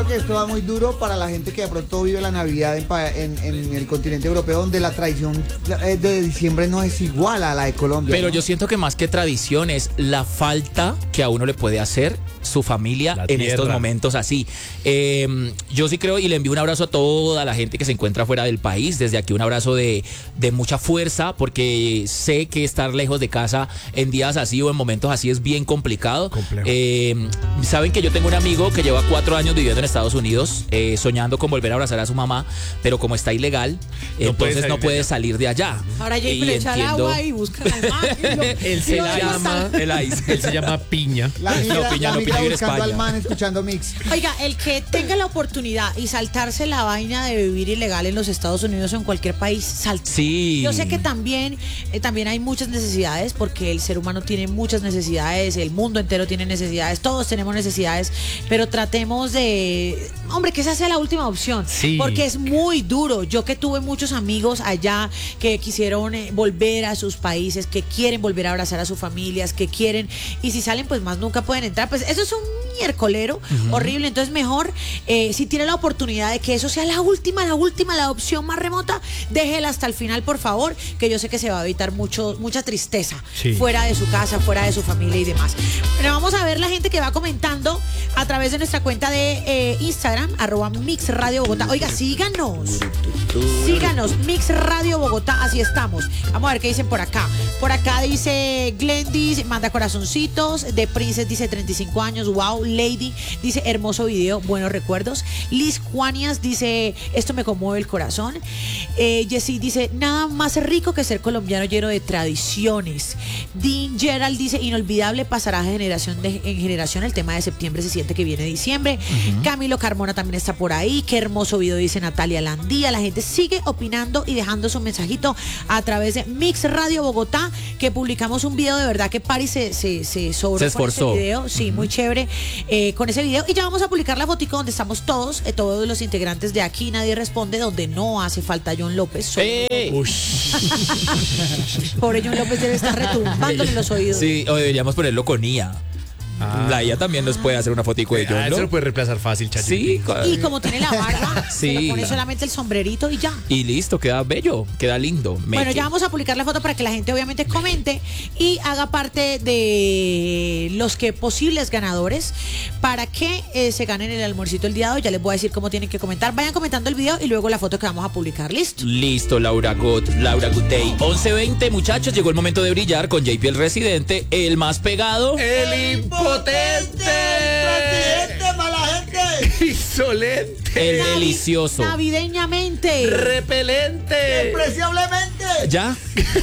creo que esto va muy duro para la gente que de pronto vive la Navidad en el continente europeo, donde la tradición de diciembre no es igual a la de Colombia. Pero ¿no? yo siento que más que tradición es la falta que a uno le puede hacer su familia en estos momentos así. Yo sí creo y le envío un abrazo a toda la gente que se encuentra fuera del país. Desde aquí un abrazo de mucha fuerza, porque sé que estar lejos de casa en días así o en momentos así es bien complicado. Saben que yo tengo un amigo que lleva 4 años viviendo en Estados Unidos, soñando con volver a abrazar a su mamá, pero como está ilegal, entonces no puede salir de allá. Ahora ya le echa el agua y busca al man. Él se llama Piña. Piña buscando al man, escuchando Mix. Oiga, el que tenga la oportunidad y saltarse la vaina de vivir ilegal en los Estados Unidos o en cualquier país, salte. Sí. Yo sé que también hay muchas necesidades, porque el ser humano tiene muchas necesidades, el mundo entero tiene necesidades, todos tenemos necesidades, pero tratemos de, hombre, que esa sea la última opción, porque es muy duro. Yo que tuve muchos amigos allá que quisieron volver a sus países, que quieren volver a abrazar a sus familias, que quieren, y si salen pues más nunca pueden entrar, pues eso es un miércolero horrible. Entonces mejor, si tiene la oportunidad de que eso sea la última, la opción más remota, déjela hasta el final, por favor, que yo sé que se va a evitar mucha tristeza fuera de su casa, fuera de su familia y demás. Pero vamos a ver la gente que va comentando a través de nuestra cuenta de Instagram, @MixRadioBogotá. Oiga, síganos, Mix Radio Bogotá, así estamos. Vamos a ver qué dicen por acá. Por acá dice Glendis, manda corazoncitos. De Princess dice 35 años, wow. Lady dice hermoso video, buenos recuerdos. Liz Juanias dice esto me conmueve el corazón. Jessie dice nada más rico que ser colombiano lleno de tradiciones. Dean Gerald dice inolvidable, pasará de generación en generación. El tema de septiembre se siente que viene diciembre. Camilo Carmona también está por ahí. Qué hermoso video, dice Natalia Landía. La gente sigue opinando y dejando su mensajito a través de Mix Radio Bogotá, que publicamos un video de verdad que Pari se esforzó con ese video. Sí, muy chévere con ese video. Y ya vamos a publicar la fotico donde estamos todos los integrantes de Aquí Nadie Responde, donde no hace falta John López. Pobre John López debe estar retumbándole los oídos. Sí, o deberíamos ponerlo con IA. La IA también nos puede hacer una fotico de John, ¿no? Eso lo puede reemplazar fácil, Chachi. Sí. Y como tiene la barba, se le pone solamente el sombrerito y ya. Y listo, queda bello, queda lindo. Bueno, ya vamos a publicar la foto para que la gente obviamente comente y haga parte de los posibles ganadores para que se ganen el almuercito el día de hoy. Ya les voy a decir cómo tienen que comentar. Vayan comentando el video y luego la foto que vamos a publicar. ¿Listo? Listo, Laura Good Day. 11:20, muchachos, llegó el momento de brillar con JP el Residente, el más pegado, el impotente, mala gente, insolente, el delicioso, navideñamente, repelente, despreciablemente, ya.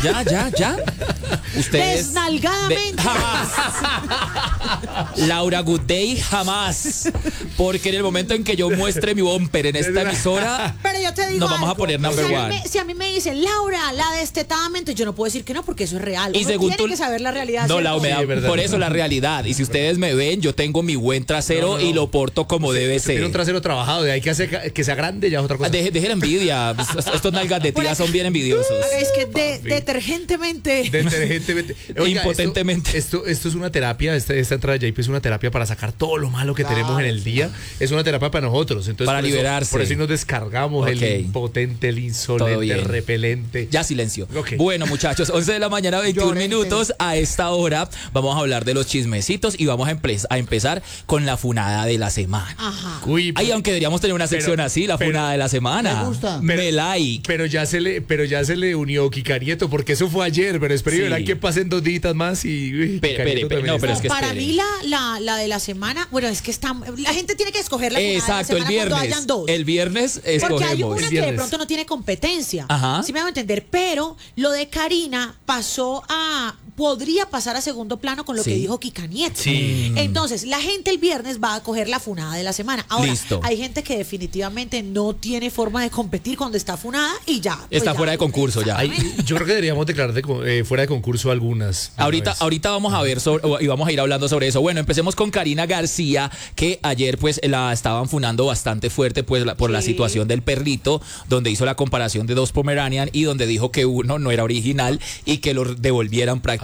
Ustedes desnalgadamente. Jamás. Laura Good Day, jamás. Porque en el momento en que yo muestre mi bumper en esta emisora, pero yo te digo nos vamos algo. a poner number one. Si a mí me dicen Laura, la destetadamente, yo no puedo decir que no, porque eso es real. Y según tiene que saber la realidad. No, la humedad, Sí, por eso la realidad. Y si ustedes me ven, yo tengo mi buen trasero y lo porto como debe ser. Tiene un trasero trabajado, de ahí que hace que sea grande, ya es otra cosa. Deje la envidia. Estos nalgas de tía son bien envidiosos. Es que detergentemente. Oiga, impotentemente. Esto es una terapia, esta entrada de JP es una terapia para sacar todo lo malo que tenemos en el día. Es una terapia para nosotros. Entonces, para liberarse. Por eso nos descargamos el impotente, el insolente, el repelente. Ya silencio. Okay. Bueno, muchachos, 11 de la mañana, 21 minutos. A esta hora vamos a hablar de los chismecitos y vamos a empezar con la funada de la semana. Ajá. Uy, Ay, aunque deberíamos tener una sección así, la funada de la semana. Me gusta. Me like. Pero ya se le unió Kika Nieto, porque eso fue ayer, pero espero y verán que pasen 2 días más y pero es que para mí la de la semana, bueno, es que la gente tiene que escoger la funada exacto, de la semana cuando hayan dos. El viernes escogemos. Porque hay una que de pronto no tiene competencia. Ajá. Sí me hago entender, pero lo de Karina podría pasar a segundo plano con lo que dijo Kika Nieto. Sí. Entonces, la gente el viernes va a coger la funada de la semana. Ahora, listo. Hay gente que definitivamente no tiene forma de competir cuando está funada y ya. Está fuera de concurso ya. Yo creo que deberíamos declarar fuera de concurso algunas. Ahorita vamos a ver y vamos a ir hablando sobre eso. Bueno, empecemos con Karina García, que ayer pues la estaban funando bastante fuerte pues por la situación del perrito, donde hizo la comparación de 2 Pomeranian y donde dijo que uno no era original y que lo devolvieran prácticamente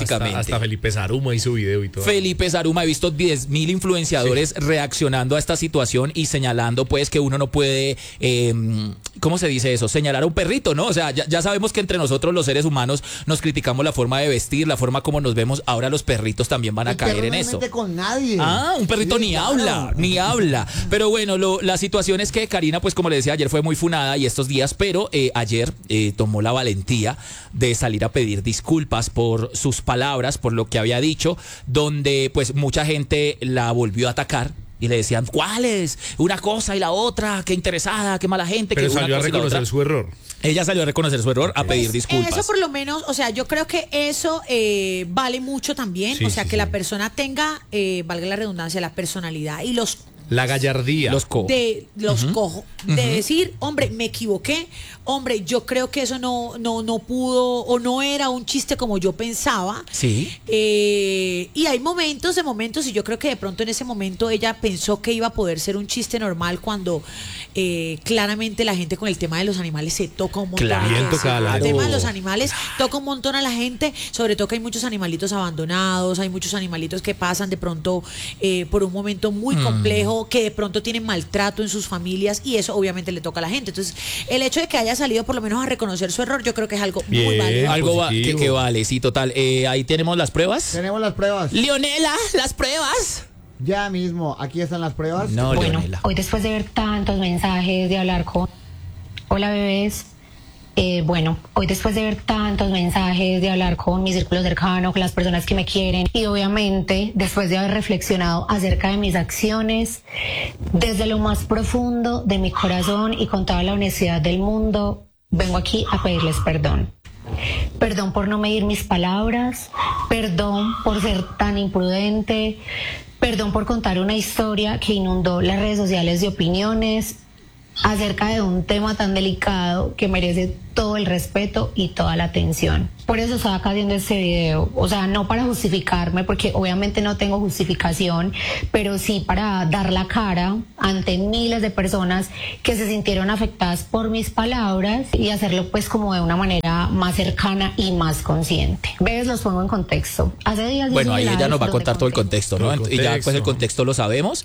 prácticamente. Hasta Felipe Saruma hizo video y todo. Felipe Saruma, he visto 10.000 influenciadores reaccionando a esta situación y señalando pues que uno no puede, ¿cómo se dice eso? Señalar a un perrito, ¿no? O sea, ya sabemos que entre nosotros los seres humanos nos criticamos la forma de vestir, la forma como nos vemos. Ahora los perritos también van a caer en eso. No se mete con nadie. Un perrito ni habla. Pero bueno, la situación es que Karina, pues como le decía, ayer fue muy funada y estos días, pero ayer tomó la valentía de salir a pedir disculpas por sus palabras, por lo que había dicho, donde pues mucha gente la volvió a atacar. Y le decían, ¿cuáles? Una cosa y la otra, qué interesada, qué mala gente. Pero que salió una a cosa y la reconocer otra. su error. Ella salió a reconocer su error, a pedir disculpas. Eso por lo menos, o sea, yo creo que eso vale mucho también. Sí, o sea, sí, que sí. la persona tenga, valga la redundancia, la personalidad y La gallardía. Los cojo. de decir, hombre, me equivoqué, hombre, yo creo que eso no pudo o no era un chiste como yo pensaba. Sí. Y hay momentos y yo creo que de pronto en ese momento ella pensó que iba a poder ser un chiste normal cuando claramente la gente con el tema de los animales se toca un montón. Claro. Bien tocada la El gente. tema de los animales toca un montón a la gente, sobre todo que hay muchos animalitos abandonados, hay muchos animalitos que pasan de pronto por un momento muy complejo, que de pronto tienen maltrato en sus familias y eso obviamente le toca a la gente. Entonces, el hecho de que haya salido por lo menos a reconocer su error, yo creo que es algo muy Bien. válido. Algo positivo. que vale, sí, total. Ahí tenemos las pruebas. Tenemos las pruebas. Leonela, las pruebas. Ya mismo, aquí están las pruebas. No, Bueno, Leonela. hoy después de ver tantos mensajes, de hablar con... Hola, bebés. Hoy después de ver tantos mensajes, de hablar con mi círculo cercano, con las personas que me quieren y obviamente después de haber reflexionado acerca de mis acciones, desde lo más profundo de mi corazón y con toda la honestidad del mundo, vengo aquí a pedirles perdón. Perdón por no medir mis palabras, perdón por ser tan imprudente, perdón por contar una historia que inundó las redes sociales de opiniones acerca de un tema tan delicado que merece todo el respeto y toda la atención. Por eso estaba acá haciendo este video, o sea, no para justificarme, porque obviamente no tengo justificación, pero sí para dar la cara ante miles de personas que se sintieron afectadas por mis palabras y hacerlo pues como de una manera más cercana y más consciente. Ves, los pongo en contexto. Hace días Bueno, ahí ella nos va a donde contar todo el conté. contexto, ¿no? Todo el Y ya pues el contexto. contexto lo sabemos.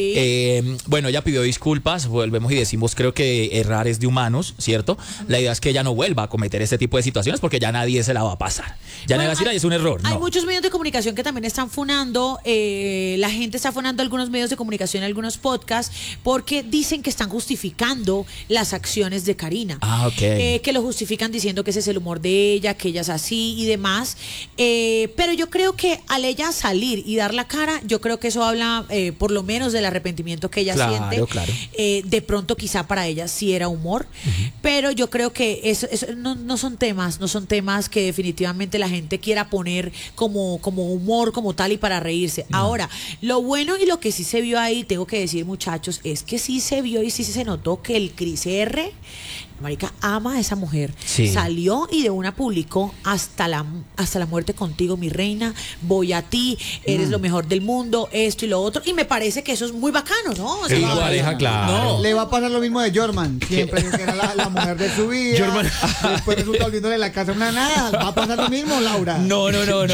Sí. Bueno, ella pidió disculpas, volvemos y decimos, creo que errar es de humanos, ¿cierto? La idea es que ella no vuelva a cometer este tipo de situaciones porque ya nadie se la va a pasar. Ya nadie va a decir, "Ay, es un error". Hay No. muchos medios de comunicación que también están funando, la gente está funando algunos medios de comunicación, algunos podcasts, porque dicen que están justificando las acciones de Karina. Ah, ok. Que lo justifican diciendo que ese es el humor de ella, que ella es así y demás. Pero yo creo que al ella salir y dar la cara, yo creo que eso habla por lo menos del arrepentimiento que ella Claro, siente. claro. De pronto quizá para ella sí era humor, pero yo creo que eso no son temas que definitivamente la gente quiera poner como humor, como tal y para reírse. Ahora, lo bueno y lo que sí se vio ahí, tengo que decir, muchachos, es que sí se vio y sí se notó que el Cris R, marica, ama a esa mujer. Sí. Salió y de una publicó hasta la muerte contigo, mi reina, voy a ti, eres lo mejor del mundo, esto y lo otro, y me parece que eso es muy bacano, ¿no? O sea, Es una pareja, claro. Le va a pasar lo mismo de Jorman. Siempre dijo que era la mujer de su vida. Jorman. Después resulta volviéndole la casa una nada. Va a pasar lo mismo, Laura. No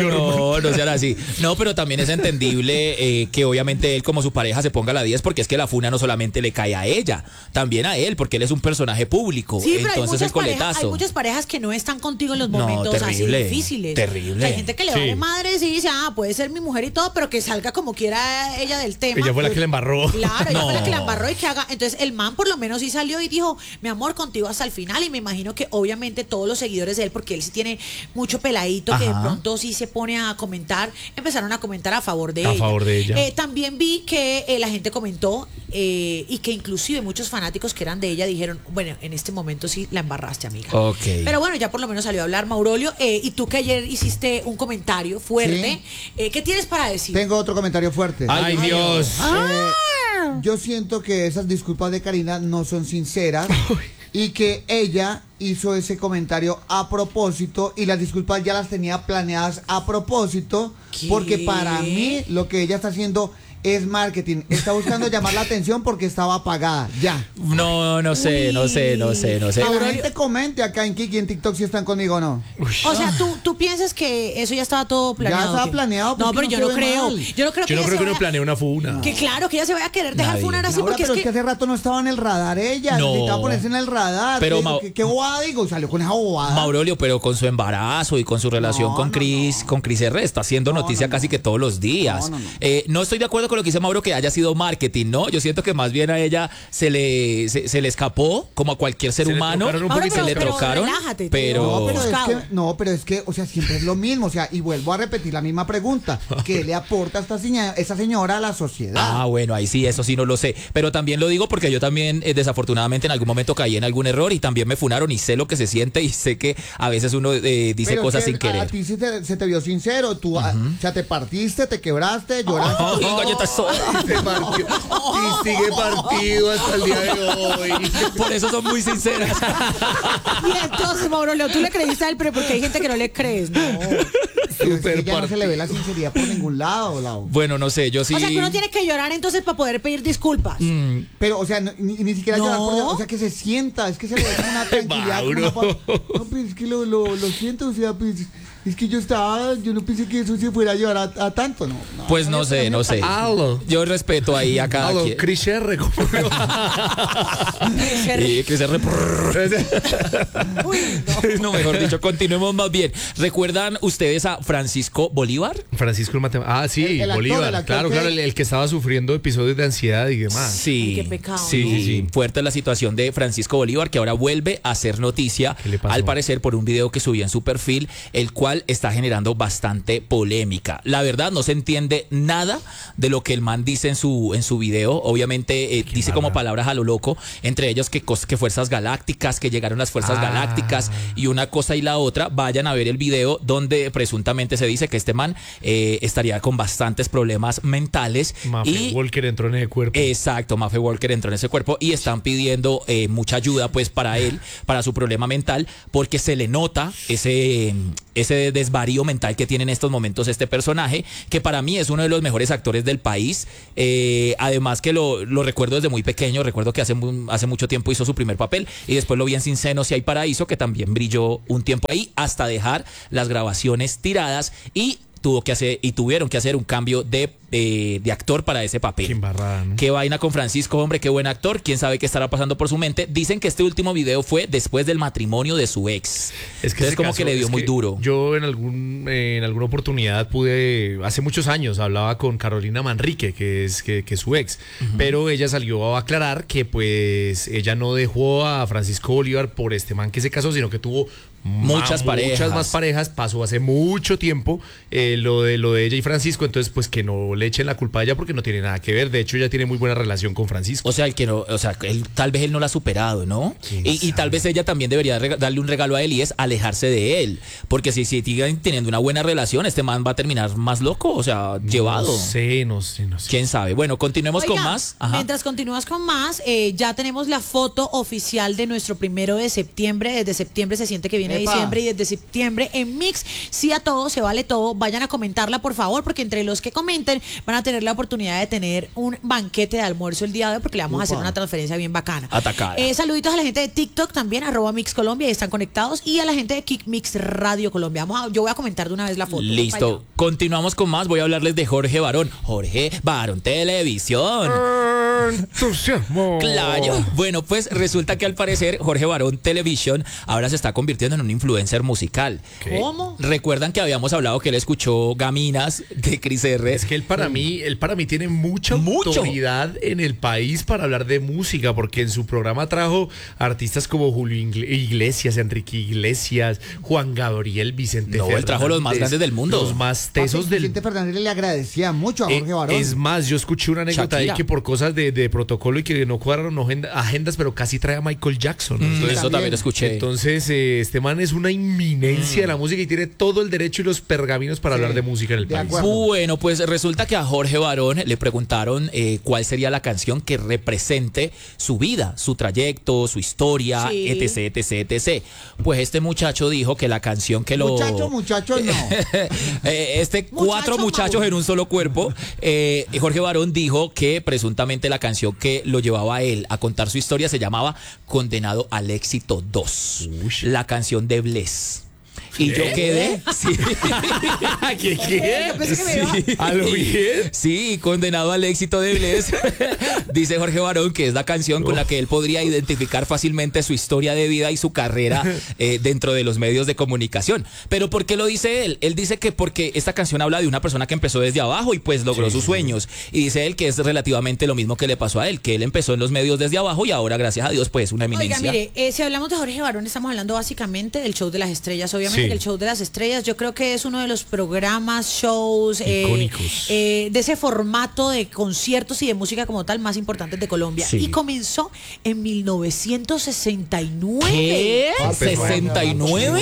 sean así. No, pero también es entendible que obviamente él como su pareja se ponga la 10 porque es que la funa no solamente le cae a ella, también a él, porque él es un personaje público. Sí, pero Entonces el coletazo. hay muchas parejas que no están contigo en los No, momentos terrible, así difíciles. terrible. Hay gente que le Sí. vale madre y dice, puede ser mi mujer y todo, pero que salga como quiera ella del tema. Ella fue la que le embarró. Claro, ella fue la que la No. embarró y que haga. Entonces el man por lo menos sí salió y dijo, mi amor, contigo hasta el final. Y me imagino que obviamente todos los seguidores de él, porque él sí tiene mucho peladito que de Ajá. pronto sí se pone a comentar, empezaron a comentar a favor de A ella. favor de ella. También vi que la gente comentó y que inclusive muchos fanáticos que eran de ella dijeron, bueno, en este momento sí la embarraste, amiga. Ok. Pero bueno, ya por lo menos salió a hablar Maurolio. Y tú que ayer hiciste un comentario fuerte, ¿qué tienes para decir? Tengo otro comentario fuerte. Ay, Dios. Yo siento que esas disculpas de Karina no son sinceras y que ella hizo ese comentario a propósito y las disculpas ya las tenía planeadas a propósito, ¿Qué? porque para mí lo que ella está haciendo es marketing. Está buscando llamar la atención porque estaba apagada. Ya. No sé. Que la gente comente acá en Kiki, en TikTok, si están conmigo o no. O sea, ¿tú piensas que eso ya estaba todo planeado? Ya estaba planeado. No, pero yo no creo. Yo no creo que uno planee una funa. Que claro, que ella se vaya a querer dejar funar así, Ahora, porque pero es que hace rato no estaba en el radar ella. No. Necesitaba ponerse en el radar. Pero ¿Qué bobada digo? Salió con esa bobada. Maurolio, pero con su embarazo y con su relación con Cris R, está haciendo noticia casi que todos los días. No estoy de acuerdo con lo que dice Mauro, que haya sido marketing, ¿no? Yo siento que más bien a ella se le escapó, como a cualquier ser humano, se le trocaron. Relájate, pero pero es que, o sea, siempre es lo mismo, o sea, y vuelvo a repetir la misma pregunta, ¿qué le aporta esa señora a la sociedad? Ah, bueno, ahí sí, eso sí no lo sé, pero también lo digo porque yo también desafortunadamente en algún momento caí en algún error y también me funaron y sé lo que se siente y sé que a veces uno dice pero cosas que sin querer. A ti se te vio sincero, tú, o sea, te partiste, te quebraste, lloraste. Galletas soda. Y sigue partido hasta el día de hoy. Por eso son muy sinceras. Y entonces, Mauro Leo, tú le creíste a él, pero porque hay gente que no le crees, ¿no? Pero es que ya no se le ve la sinceridad por ningún lado, Lau. Bueno, no sé, yo sí. O sea, que uno tiene que llorar entonces para poder pedir disculpas. Pero, o sea, ni siquiera llorar o sea, que se sienta, es que se le ve como una tranquilidad. No, pues es que lo siento, o sea, pues es que yo no pensé que eso se fuera a llevar a tanto, ¿no? Pues no sé. Yo respeto ahí a cada quien. Cris R, ¿cómo le va? Cris R. No, mejor dicho, continuemos más bien. ¿Recuerdan ustedes a Francisco Bolívar? Francisco el matemático. Ah, sí, el actor, Bolívar. el actor Claro, el que estaba sufriendo episodios de ansiedad y demás. Sí. Ay, qué pecado. Sí. Fuerte la situación de Francisco Bolívar, que ahora vuelve a hacer noticia, ¿Qué le pasó? al parecer por un video que subía en su perfil, el cual está generando bastante polémica. La verdad, no se entiende nada de lo que el man dice en su video. Obviamente dice como palabras a lo loco, entre ellos que fuerzas galácticas, que llegaron las fuerzas galácticas y una cosa y la otra. Vayan a ver el video donde presuntamente se dice que este man estaría con bastantes problemas mentales. Mafe Walker entró en ese cuerpo. Exacto, Mafe Walker entró en ese cuerpo y están pidiendo mucha ayuda pues para él, para su problema mental, porque se le nota ese desvarío mental que tiene en estos momentos este personaje, que para mí es uno de los mejores actores del país. Además que lo recuerdo desde muy pequeño. Recuerdo que hace mucho tiempo hizo su primer papel y después lo vi en Sin Senos y Hay Paraíso, que también brilló un tiempo ahí hasta dejar las grabaciones tiradas y tuvieron que hacer un cambio de actor para ese papel. Qué embarrada, ¿no? Qué vaina con Francisco, hombre, qué buen actor. Quién sabe qué estará pasando por su mente. Dicen que este último video fue después del matrimonio de su ex. Es que entonces como que le dio muy duro. Yo en alguna oportunidad hace muchos años hablaba con Carolina Manrique, que es su ex, pero ella salió a aclarar que pues ella no dejó a Francisco Bolívar por este man que se casó, sino que tuvo muchas más parejas. Pasó hace mucho tiempo lo de ella y Francisco, entonces pues que no le echen la culpa a ella porque no tiene nada que ver. De hecho, ella tiene muy buena relación con Francisco. O sea, tal vez él no la ha superado, ¿no? Y tal vez ella también debería darle un regalo a él y es alejarse de él, porque si siguen teniendo una buena relación, este man va a terminar más loco, o sea, llevado. No sé. ¿Quién sabe? Bueno, continuemos con más. Ajá. Mientras continúas con más, ya tenemos la foto oficial de nuestro 1 de septiembre. Desde septiembre se siente que viene diciembre y desde septiembre en Mix, sí a todo, se vale todo. Vayan a comentarla, por favor, porque entre los que comenten van a tener la oportunidad de tener un banquete de almuerzo el día de hoy, porque le vamos a hacer una transferencia bien bacana. Atacada. Saluditos a la gente de TikTok también, @Mix Colombia, y están conectados, y a la gente de Kick Mix Radio Colombia. Yo voy a comentar de una vez la foto. Listo. Continuamos con más. Voy a hablarles de Jorge Barón. Jorge Barón Televisión. Entusiasmo. Claro. Bueno, pues resulta que al parecer Jorge Barón Televisión ahora se está convirtiendo en un influencer musical. ¿Cómo? Recuerdan que habíamos hablado que él escuchó Gaminas de Cris R. Es que él para mí tiene mucha autoridad en el país para hablar de música, porque en su programa trajo artistas como Julio Iglesias, Enrique Iglesias, Juan Gabriel, Vicente Fernández. Él trajo los más grandes del mundo. Los más tesos del... Vicente Fernández le agradecía mucho a Jorge Barón. Es más, yo escuché una anécdota ahí que por cosas de protocolo y que no cuadraron agendas, pero casi trae a Michael Jackson. Eso también lo escuché. Entonces, este man man es una inminencia de la música y tiene todo el derecho y los pergaminos para hablar de música en el país. Bueno, pues resulta que a Jorge Barón le preguntaron cuál sería la canción que represente su vida, su trayecto, su historia, etc, etc, etc. Pues este muchacho dijo que la canción que lo... Muchacho, no. Cuatro muchachos en un solo cuerpo. Jorge Barón dijo que presuntamente la canción que lo llevaba a él a contar su historia se llamaba Condenado al Éxito 2. La canción de Bless. Y yo quedé. Sí. ¿Qué? Sí. ¿A lo bien? Sí, Condenado al Éxito de Bless. Dice Jorge Barón que es la canción con la que él podría identificar fácilmente su historia de vida y su carrera dentro de los medios de comunicación. Pero ¿por qué lo dice él? Él dice que porque esta canción habla de una persona que empezó desde abajo y pues logró sus sueños. Y dice él que es relativamente lo mismo que le pasó a él, que él empezó en los medios desde abajo y ahora, gracias a Dios, pues una eminencia. Oiga, mire, si hablamos de Jorge Barón, estamos hablando básicamente del Show de las Estrellas, obviamente. El Show de las Estrellas yo creo que es uno de los programas, shows icónicos de ese formato de conciertos y de música como tal más importantes de Colombia. Y comenzó en 1969. ¿Qué? ¿69?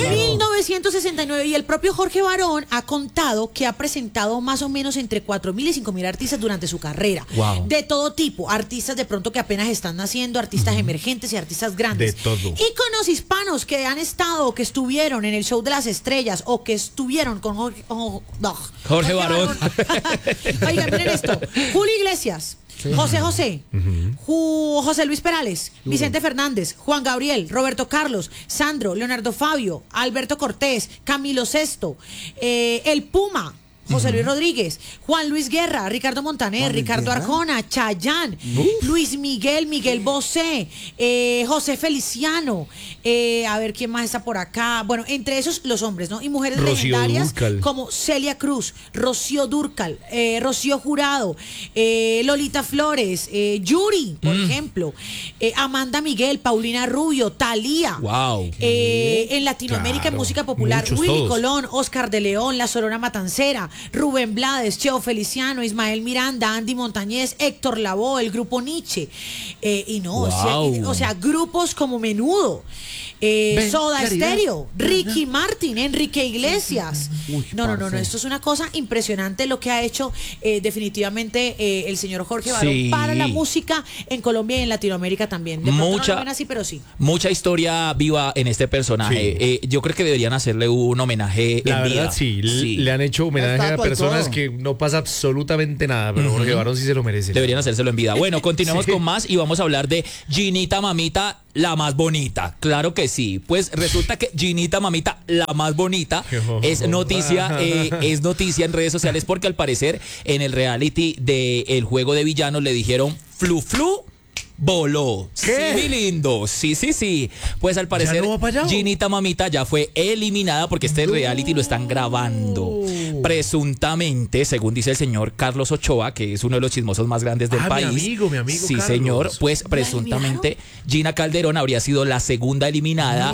1969. Y el propio Jorge Barón ha contado que ha presentado más o menos entre 4.000 y 5.000 artistas durante su carrera. Wow. De todo tipo. Artistas de pronto que apenas están naciendo, artistas emergentes y artistas grandes. De todo. Íconos hispanos que han estado, que estuvieron en el Show de las Estrellas o que estuvieron con Jorge Barón. Oigan, miren esto. Julio Iglesias. José José, José Luis Perales, Vicente Fernández, Juan Gabriel, Roberto Carlos, Sandro, Leonardo Fabio, Alberto Cortés, Camilo Sesto, el Puma, José Luis Rodríguez, Juan Luis Guerra, Ricardo Montaner, Ricardo Arjona, Chayanne, Luis Miguel, Miguel Bosé, José Feliciano, a ver quién más está por acá. Bueno, entre esos los hombres, ¿no? Y mujeres Rocío legendarias Dúrcal, como Celia Cruz, Rocío Dúrcal, Rocío Jurado, Lolita Flores, Yuri, por ejemplo, Amanda Miguel, Paulina Rubio, Thalía. Wow. En Latinoamérica, en música popular, muchos, Willy todos. Colón, Oscar de León, La Sonora Matancera, Rubén Blades, Cheo Feliciano, Ismael Miranda, Andy Montañez, Héctor Lavoe, el grupo Nietzsche. Y no, o sea, grupos como Menudo, Soda Stereo, Ricky Martin, Enrique Iglesias. No, esto es una cosa impresionante lo que ha hecho definitivamente el señor Jorge Barón para la música en Colombia y en Latinoamérica también. De pronto no lo ven así, pero sí. Mucha historia viva en este personaje. Yo creo que deberían hacerle un homenaje La en verdad, vida. sí. Le han hecho homenaje a personas que no pasa absolutamente nada, pero Jorge Barón sí se lo merece. Deberían hacérselo en vida. Bueno, continuemos con más y vamos a hablar de Ginita Mamita, la más bonita. Claro que sí. Pues resulta que Ginita Mamita, la más bonita, es noticia en redes sociales porque al parecer en el reality del juego de villanos le dijeron flu flu. Voló. ¿Qué? Sí, lindo. Sí. Pues al parecer, ¿Ya no va para allá? Ginita Mamita ya fue eliminada porque este reality lo están grabando. Presuntamente, según dice el señor Carlos Ochoa, que es uno de los chismosos más grandes del país. Mi amigo Sí, Carlos. señor. Pues presuntamente, Gina Calderón habría sido la segunda eliminada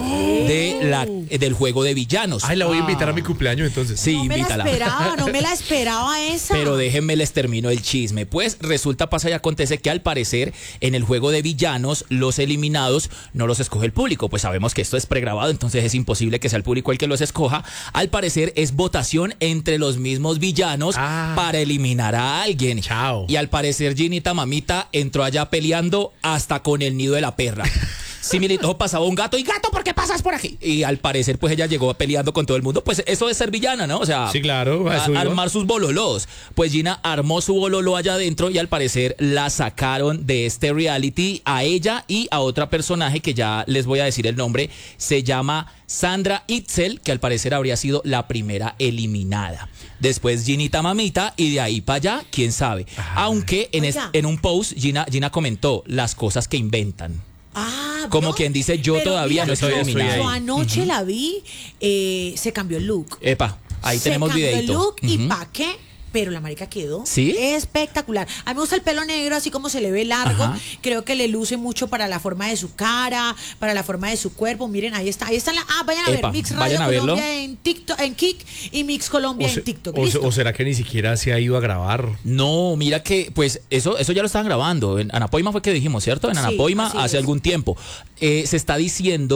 del juego de villanos. Ay, la voy a invitar a mi cumpleaños entonces. Sí, No invítala. no me la esperaba esa. Pero déjenme les termino el chisme. Pues resulta, pasa y acontece que al parecer en el juego de villanos los eliminados no los escoge el público. Pues sabemos que esto es pregrabado, entonces es imposible que sea el público el que los escoja. Al parecer es votación entre los mismos villanos para eliminar a alguien. Chao. Y al parecer Ginita Mamita entró allá peleando hasta con el nido de la perra. Sí, Milito, pasaba un gato y gato, ¿por qué pasas por aquí? Y al parecer, pues ella llegó peleando con todo el mundo. Pues eso es ser villana, ¿no? O sea, sí, claro, armar sus bololos. Pues Gina armó su bololo allá adentro y al parecer la sacaron de este reality a ella y a otra personaje que ya les voy a decir el nombre. Se llama Sandra Itzel, que al parecer habría sido la primera eliminada. Después Ginita Mamita y de ahí para allá, quién sabe. Aunque en un post Gina comentó las cosas que inventan. Como quien dice, yo todavía no estoy eliminado. Yo anoche la vi, se cambió el look. Epa, ahí tenemos videito. Se cambió el look y ¿pa' qué? Pero la marica quedó espectacular. A mí me gusta el pelo negro, así como se le ve largo. Creo que le luce mucho para la forma de su cara, para la forma de su cuerpo. Miren, ahí está. Vayan a ver Mix Radio Colombia en TikTok, en Kik y Mix Colombia en TikTok. ¿O será que ni siquiera se ha ido a grabar? No, mira que, pues, eso ya lo estaban grabando. En Anapoima fue que dijimos, ¿cierto? En Anapoima hace algún tiempo. Se está diciendo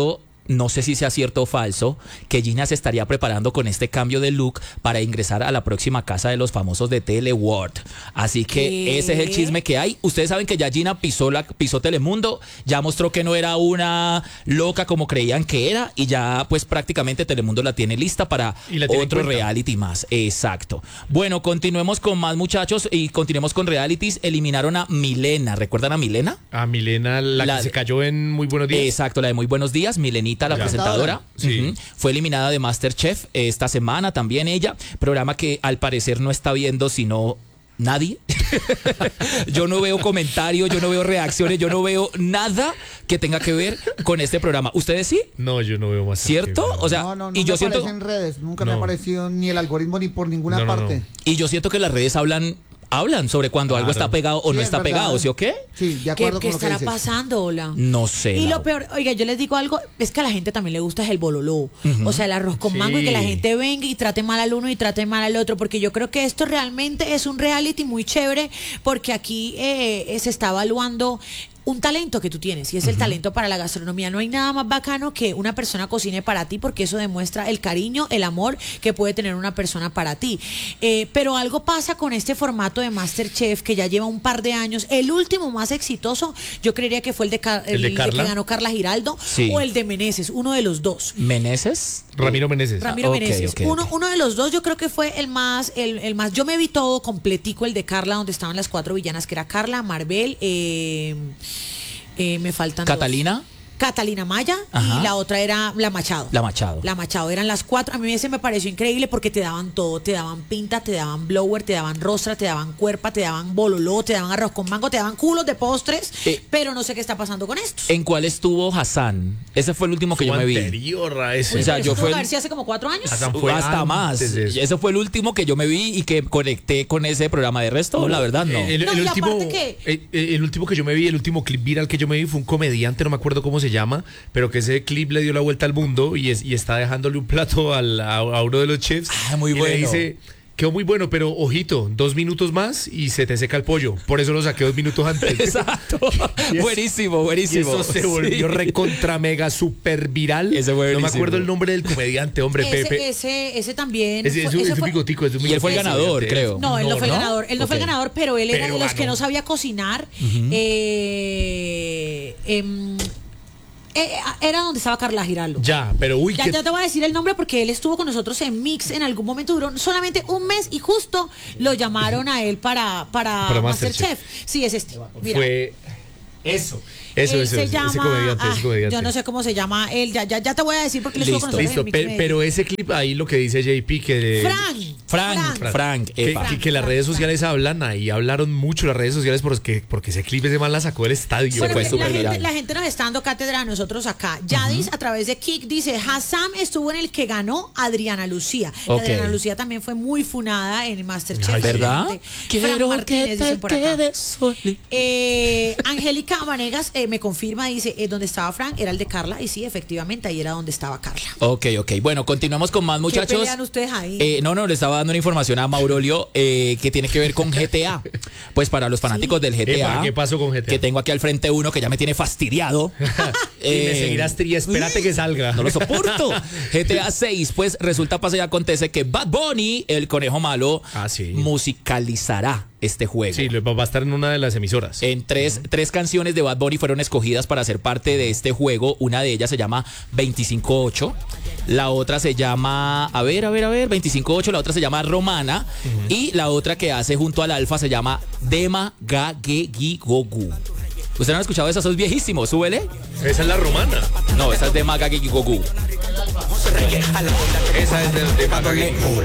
no sé si sea cierto o falso, que Gina se estaría preparando con este cambio de look para ingresar a la próxima casa de los famosos de Teleworld. Así que ese es el chisme que hay. Ustedes saben que ya Gina pisó Telemundo, ya mostró que no era una loca como creían que era, y ya pues prácticamente Telemundo la tiene lista para otro reality más. Exacto. Bueno, continuemos con más, muchachos, y continuemos con realities. Eliminaron a Milena. ¿Recuerdan a Milena? A Milena, la que se cayó en Muy Buenos Días. Exacto, la de Muy Buenos Días, Milenita, la presentadora. Sí. Fue eliminada de MasterChef esta semana también ella. Programa que al parecer no está viendo sino nadie. Yo no veo comentarios, yo no veo reacciones, yo no veo nada que tenga que ver con este programa. ¿Ustedes sí? No, yo no veo más. ¿Cierto? O sea, no y yo siento en redes, nunca me ha aparecido ni el algoritmo ni por ninguna parte. Y yo siento que las redes hablan sobre cuando algo está pegado o no está pegado, ¿sí o qué? Sí, de acuerdo ¿Qué con lo que estará dices. pasando, Hola? No sé. Y lo peor, oiga, yo les digo algo, es que a la gente también le gusta es el bololó. O sea, el arroz con mango, y que la gente venga y trate mal al uno y trate mal al otro, porque yo creo que esto realmente es un reality muy chévere, porque aquí se está evaluando un talento que tú tienes, y es el talento para la gastronomía. No hay nada más bacano que una persona cocine para ti, porque eso demuestra el cariño, el amor que puede tener una persona para ti. Pero algo pasa con este formato de MasterChef que ya lleva un par de años. El último más exitoso, yo creería que fue el de que ganó Carla Giraldo, o el de Meneses, uno de los dos. ¿Meneses? Ramiro Meneses. Meneses. Uno de los dos, yo creo que fue el más. Yo me vi todo completico, el de Carla, donde estaban las 4 villanas, que era Carla, Maribel, me faltan Catalina. Catalina Maya. Ajá. Y la otra era la Machado. La Machado. Eran las 4. A mí ese me pareció increíble porque te daban todo. Te daban pinta, te daban blower, te daban rostra, te daban cuerpa, te daban bololó, te daban arroz con mango, te daban culos de postres. Pero no sé qué está pasando con estos. ¿En cuál estuvo Hassan? Ese fue el último que yo me vi. Anterior a ese. O sea, yo fue a ver si hace como 4 años. Hasta más. Ese fue el último que yo me vi y que conecté con ese programa. De resto, la verdad, no. El último que yo me vi, el último clip viral que yo me vi fue un comediante, no me acuerdo cómo se llama, pero que ese clip le dio la vuelta al mundo y está dejándole un plato a uno de los chefs. Muy bueno. Y le dice: quedó muy bueno, pero ojito, 2 minutos más y se te seca el pollo. Por eso lo saqué 2 minutos antes. Exacto. Buenísimo. Y eso se volvió recontra mega super viral. Ese fue no me acuerdo el nombre del comediante, hombre. Ese también. Es un bigotico. Y él fue el ganador, creo. No, él no fue el ganador. Él no fue el ganador, pero él era de los que no sabía cocinar. Era donde estaba Carla Giraldo. Ya, pero ya te voy a decir el nombre, porque él estuvo con nosotros en Mix en algún momento, duró solamente un mes y justo lo llamaron a él para MasterChef. Sí, es este. Mira. Fue eso. Ese comediante. Yo no sé cómo se llama él, ya te voy a decir porque le estuvo con nosotros en Mix. Pero ese clip ahí, lo que dice JP, que Frank. Que las redes sociales hablaron mucho las redes sociales porque ese clip ese man la sacó del estadio. Bueno, la gente nos está dando cátedra a nosotros acá. Yadis, a través de Kik, dice: Hassan estuvo en el que ganó Adriana Lucía. Adriana Lucía también fue muy funada en el MasterChef. ¿Verdad? Quiero que te quedes Angélica Vanegas me confirma, dice: donde estaba Frank era el de Carla, y sí, efectivamente ahí era donde estaba Carla. Ok. Bueno, continuamos con más, muchachos. ¿Qué pelean ustedes ahí? No, le estaba dando una información a Maurolio que tiene que ver con GTA. Pues para los fanáticos del GTA. ¿Qué pasó con GTA? Que tengo aquí al frente uno que ya me tiene fastidiado. Y me seguirás espérate que salga. No lo soporto. GTA 6, pues resulta, pasa y acontece que Bad Bunny, el conejo malo, musicalizará este juego. Sí, va a estar en una de las emisoras. En tres canciones de Bad Bunny fueron escogidas para ser parte de este juego. Una de ellas se llama 25-8. La otra se llama, 25-8. La otra se llama Romana. Y la otra que hace junto al Alfa se llama Dema Gagegigogu. ¿Ustedes no han escuchado esas? Eso es viejísimo. Súbele. Esa es la Romana. No, esa es Dema Gagegigogu. Esa es de Magagigogu.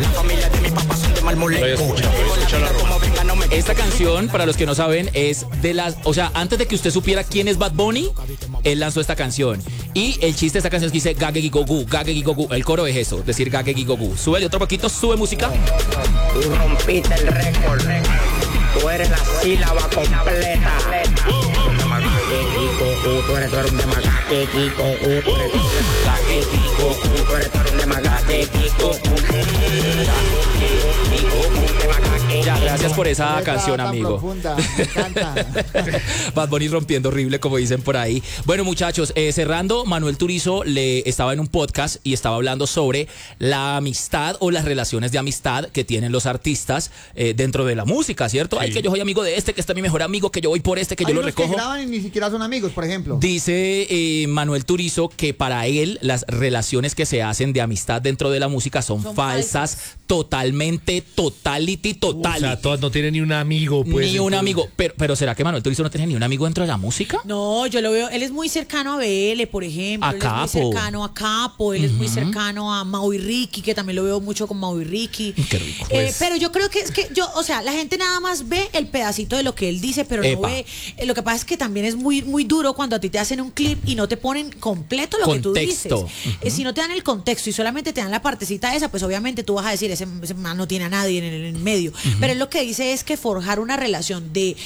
Esta canción, para los que no saben, es de las... O sea, antes de que usted supiera quién es Bad Bunny, él lanzó esta canción. Y el chiste de esta canción es que dice Gagegigogu, Gagegigogu. El coro es eso, decir Gagegigogu. Súbele otro poquito, sube música. Tú rompiste el récord. Tú eres la sílaba completa. Tú eres un Ya, gracias por esa canción, amigo. Profunda, me encanta. Bad Bunny rompiendo horrible, como dicen por ahí. Bueno, muchachos, cerrando, Manuel Turizo estaba en un podcast y estaba hablando sobre la amistad o las relaciones de amistad que tienen los artistas dentro de la música, ¿cierto? Sí. Ay, que yo soy amigo de este, que este es mi mejor amigo, que yo voy por este, que yo lo recojo. Que graban y ni siquiera son amigos, por ejemplo. Dice Manuel Turizo que para él las relaciones que se hacen de amistad dentro de la música son falsas, totalmente, totality. O sea, todas no tienen ni un amigo. Pues, ni un amigo. Pero ¿será que Manuel Turizo no tiene ni un amigo dentro de la música? No, yo lo veo. Él es muy cercano a BL, por ejemplo. Él es muy cercano a Capo. Él es muy cercano a Mau y Ricky, que también lo veo mucho con Mau y Ricky. Qué rico. Pero yo creo que es que o sea, la gente nada más ve el pedacito de lo que él dice, pero no ve. Lo que pasa es que también es muy, muy duro cuando a ti te hacen un clip y no te ponen completo lo contexto. Que tú dices. Si no te dan el contexto y solamente te dan la partecita esa, pues obviamente tú vas a decir, ese man no tiene a nadie en el medio. Pero él lo que dice es que forjar una relación de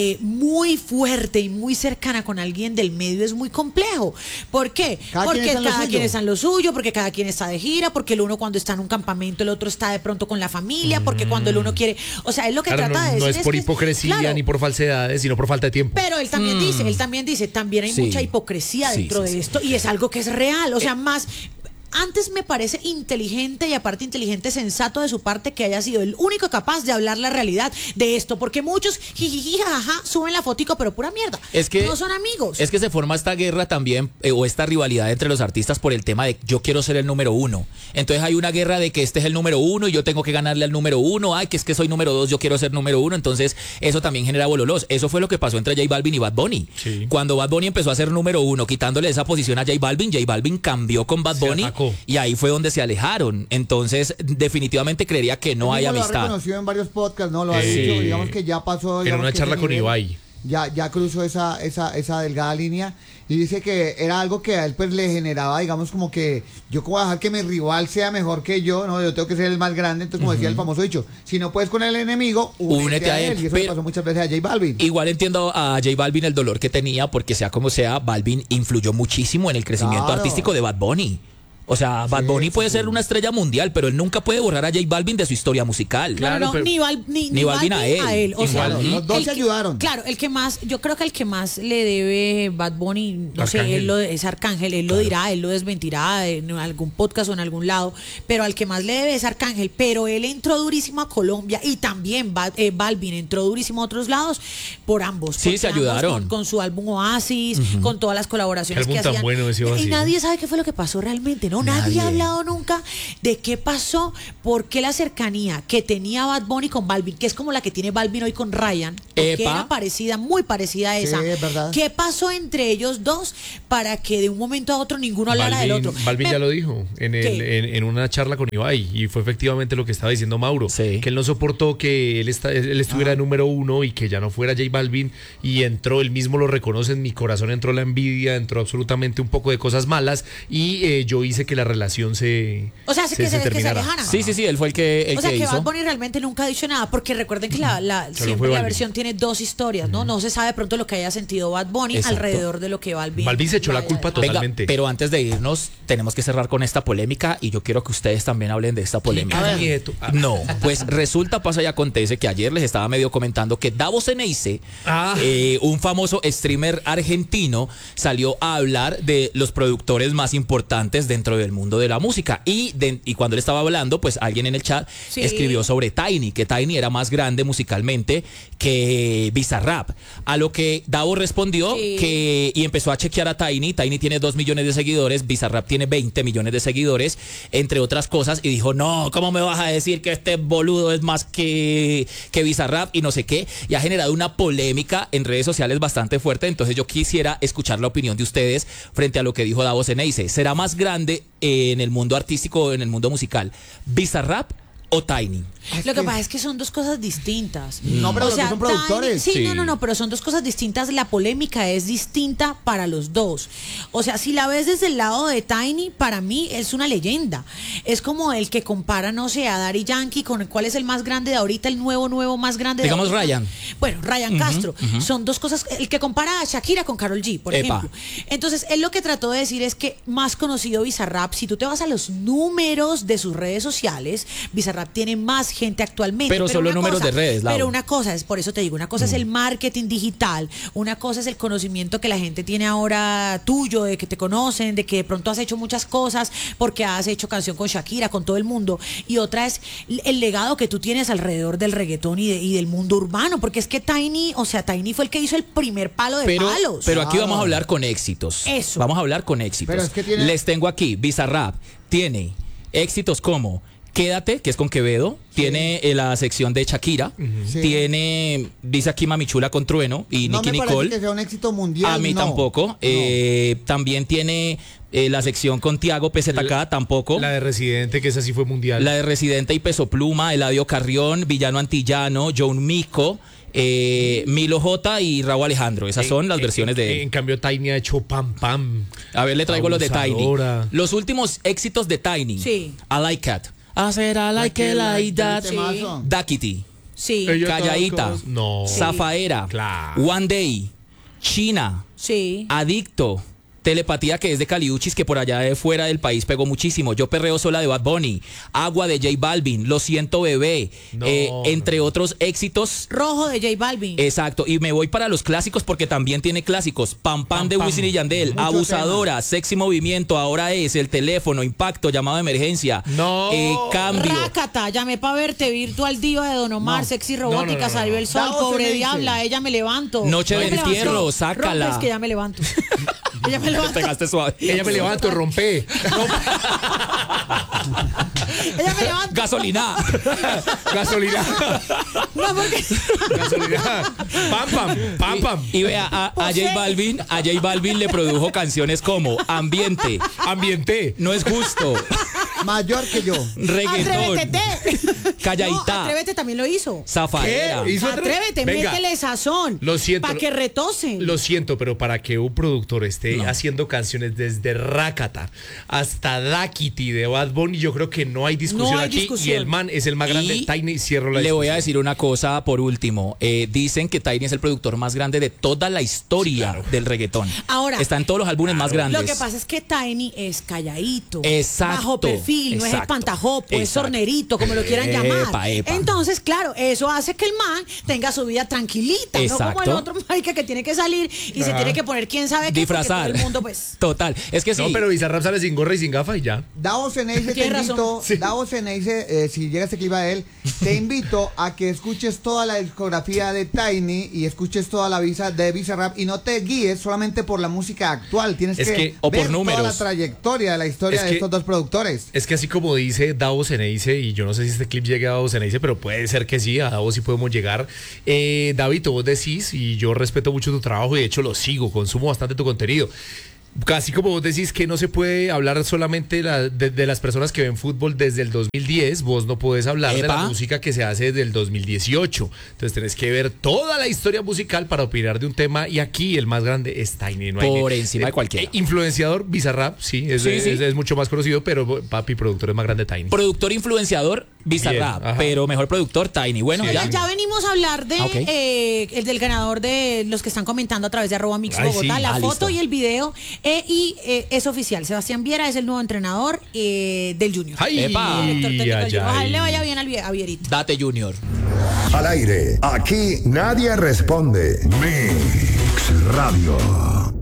muy fuerte y muy cercana con alguien del medio es muy complejo. ¿Por qué? Porque cada quien está en lo suyo, porque cada quien está de gira, porque el uno cuando está en un campamento, el otro está de pronto con la familia, porque cuando el uno quiere, o sea, es lo que trata de decir. No es por hipocresía ni por falsedades, sino por falta de tiempo. Pero él también dice, también hay mucha hipocresía dentro de esto y es algo que es real, o sea, más. Antes me parece inteligente y aparte inteligente, sensato de su parte que haya sido el único capaz de hablar la realidad de esto, porque muchos jijiji jajaja suben la fotico, pero pura mierda. Es que no son amigos. Es que se forma esta guerra también o esta rivalidad entre los artistas por el tema de yo quiero ser el número uno. Entonces hay una guerra de que este es el número uno y yo tengo que ganarle al número uno. Ay, que es que soy número dos, yo quiero ser número uno. Entonces eso también genera bololos. Eso fue lo que pasó entre J Balvin y Bad Bunny. Sí. Cuando Bad Bunny empezó a ser número uno, quitándole esa posición a J Balvin cambió con Bad Bunny y ahí fue donde se alejaron. Entonces definitivamente creería que no hay amistad. Lo ha reconocido en varios podcasts, ¿no? Lo ha dicho, digamos que ya pasó. En una charla con Ibai. Ya cruzó esa delgada línea y dice que era algo que a él pues le generaba, digamos, como que yo como dejar que mi rival sea mejor que yo, no, yo tengo que ser el más grande. Entonces, como decía el famoso dicho, si no puedes con el enemigo, únete a él. Y eso le pasó muchas veces a J Balvin. Igual entiendo a J Balvin el dolor que tenía, porque sea como sea, Balvin influyó muchísimo en el crecimiento artístico de Bad Bunny. O sea, Bad Bunny puede ser una estrella mundial, pero él nunca puede borrar a J Balvin de su historia musical. Claro, ni Balvin a él. O sea, los dos se ayudaron. Claro, yo creo que el que más le debe Bad Bunny, no sé, es Arcángel, él lo dirá, él lo desmentirá en algún podcast o en algún lado, pero al que más le debe es Arcángel, pero él entró durísimo a Colombia y también Balvin entró durísimo a otros lados por ambos. Sí, se ayudaron. Con su álbum Oasis, con todas las colaboraciones que hacían. Bueno ese Oasis, y nadie sabe qué fue lo que pasó realmente, ¿no? Nadie ha hablado nunca de qué pasó, por qué la cercanía que tenía Bad Bunny con Balvin, que es como la que tiene Balvin hoy con Ryan, que era parecida, muy parecida a esa. Sí, es verdad. ¿Qué pasó entre ellos dos para que de un momento a otro ninguno hablara del otro? Balvin ya lo dijo en una charla con Ibai y fue efectivamente lo que estaba diciendo Mauro, que él no soportó que él estuviera número uno y que ya no fuera J Balvin y entró, él mismo lo reconoce, en mi corazón entró la envidia, entró absolutamente un poco de cosas malas y yo hice que la relación se terminara. Sí, él fue el que hizo. O sea, que Bad Bunny realmente nunca ha dicho nada, porque recuerden que siempre la versión tiene dos historias, ¿no? No se sabe de pronto lo que haya sentido Bad Bunny alrededor de lo que Balvin se echó la culpa totalmente. Venga, pero antes de irnos, tenemos que cerrar con esta polémica y yo quiero que ustedes también hablen de esta polémica. No, pues resulta, pasa y acontece que ayer les estaba medio comentando que Davos Ceneice, un famoso streamer argentino, salió a hablar de los productores más importantes dentro del mundo de la música y cuando él estaba hablando, pues alguien en el chat escribió sobre Tiny, que Tiny era más grande musicalmente que Bizarrap, a lo que Davo respondió y empezó a chequear a Tiny tiene 2 millones de seguidores, Bizarrap tiene 20 millones de seguidores, entre otras cosas, y dijo, no, ¿cómo me vas a decir que este boludo es más que Bizarrap y no sé qué? Y ha generado una polémica en redes sociales bastante fuerte. Entonces yo quisiera escuchar la opinión de ustedes frente a lo que dijo Davos Ceneice. ¿Será más grande en el mundo artístico, en el mundo musical, Bizarrap o Tiny? Lo que pasa es que son dos cosas distintas. No, pero los dos son productores. Sí, Sí. no, pero son dos cosas distintas. La polémica es distinta para los dos. O sea, si la ves desde el lado de Tiny, para mí es una leyenda. Es como el que compara, no sé, a Daddy Yankee con cuál es el más grande de ahorita, el nuevo más grande de Digamos ahorita. Ryan. Bueno, Ryan Castro. Son dos cosas. El que compara a Shakira con Karol G, por Epa. ejemplo. Entonces, él lo que trató de decir es que más conocido Bizarrap, si tú te vas a los números de sus redes sociales, Bizarrap tiene más gente actualmente. Pero solo una números de redes, Lau. Pero una cosa es, por eso te digo, una cosa es el marketing digital, una cosa es el conocimiento que la gente tiene ahora tuyo, de que te conocen, de que de pronto has hecho muchas cosas porque has hecho canción con Shakira, con todo el mundo, y otra es el legado que tú tienes alrededor del reggaetón y del mundo urbano, porque es que Tiny fue el que hizo el primer palo de palos. Pero aquí vamos a hablar con éxitos. Eso. Vamos a hablar con éxitos. Pero es que tiene- Les tengo aquí, Bizarrap tiene éxitos como Quédate, que es con Quevedo, tiene la sección de Shakira, Sí. tiene, dice aquí Mami Chula con Trueno y No Nicki me parece Nicole. que sea un éxito mundial. A mí no. tampoco. También tiene la sección con Tiago PZK, tampoco. La de Residente, que esa sí fue mundial. La de Residente y Peso Pluma, Eladio Carrión, Villano Antillano, John Mico, Milo J y Raúl Alejandro. Esas son las versiones de él. En cambio, Tiny ha hecho Pam Pam. A ver, le traigo los de Tiny. Abusadora. Los últimos éxitos de Tiny. Sí. I Like Cat. Hacer I Like It Like That. Temazo. Daquiti. Sí, Ella Calladita. toca- No. Zafaera. Claro. One Day. China. sí. Adicto. Telepatía, que es de Caliuchis, que por allá de fuera del país pegó muchísimo. Yo perreo sola de Bad Bunny. Agua de J Balvin. Lo siento, bebé. No, entre otros éxitos. Rojo de J Balvin. Exacto. Y me voy para los clásicos porque también tiene clásicos. Pam Pam de Pam. Wisin y Yandel. Mucho Abusadora. Sexy Movimiento. Ahora es El Teléfono. Impacto. Llamado de emergencia. No. Cambio. Rácata, llamé para verte, Virtual Diva de Don Omar, No. Sexy Robótica, No. salió el sol, Davos pobre Ceneice. diabla, ella me levanto. Noche Ella de me levantó. entierro, sácala. Rompe, es que ya me levanto. Ella me levanta. Pegaste suave. Ella me levanto, rompe. Ella me levanta. Gasolina. Gasolina. No, porque Gasolina. Pam Pam. Pam Pam. Y vea, a J Balvin le produjo canciones como Ambiente, Ambiente. No es justo, Mayor que yo. Reggaetón, Atrévete. Calladita. No, Atrévete también lo hizo. Zafaera. ¿Qué? ¿Hizo Atrévete, Venga. métele sazón. Lo siento. Para que retosen. Lo siento, pero para que un productor esté haciendo canciones desde Rakata hasta Daquiti de Bad Bunny, yo creo que no hay discusión No hay aquí. discusión. Y el man es el más grande. Y Tiny, cierro la Le voy a discusión. decir una cosa por último. Dicen que Tiny es el productor más grande de toda la historia del reggaetón. Ahora, está en todos los álbumes más grandes. Lo que pasa es que Tiny es calladito. Exacto, Bajo perfil, no es exacto, espantajopo, es exacto. sornerito, como lo quieran llamar. Epa. Entonces, claro, eso hace que el man tenga su vida tranquilita, no como el Exacto. otro marica que tiene que salir y se tiene que poner quién sabe qué. Disfrazar. porque todo el mundo, pues. Total. Es que sí. No, pero Bizarrap sale sin gorra y sin gafa y ya. Davos Ceneice, te Tienes invito, razón. Davos Ceneice, si llega este clip a él, te invito a que escuches toda la discografía de Tiny y escuches toda la visa de Bizarrap y no te guíes solamente por la música actual. Tienes Es que- o por ver números. toda la trayectoria de la historia Es de que- estos dos productores. Es que así como dice Davos Ceneice, y yo no sé si este clip llegue a Davos Ceneice, pero puede ser que sí, a Davos sí podemos llegar. David, vos decís, y yo respeto mucho tu trabajo y de hecho lo sigo, consumo bastante tu contenido. Casi como vos decís que no se puede hablar solamente de las personas que ven fútbol desde el 2010, vos no podés hablar de la Epa. música que se hace desde el 2018. Entonces tenés que ver toda la historia musical para opinar de un tema y aquí el más grande es Tiny. No hay Por ni- encima de cualquiera. Influenciador, Bizarrap, sí, Sí. es mucho más conocido, pero papi, productor es más grande Tiny. Productor influenciador, Bizarrap. Bien, ajá. pero mejor productor, Tiny. Bueno, Oigan, ya venimos a hablar de Ok. el del ganador de los que están comentando a través de @Mix Ay, Bogotá, sí. la listo. foto y el video. Es oficial. Sebastián Viera es el nuevo entrenador del Junior. ¡Ay! Epa. Director técnico del Junior. Ojalá ay. le vaya bien a Vierita. Date Junior. Al aire, aquí nadie responde. Mix Radio.